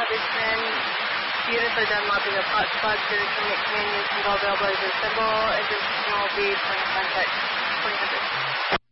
Richmond. Units are done mopping up hotspots to the command use mobile available symbol. Additional will be point of contact 2000.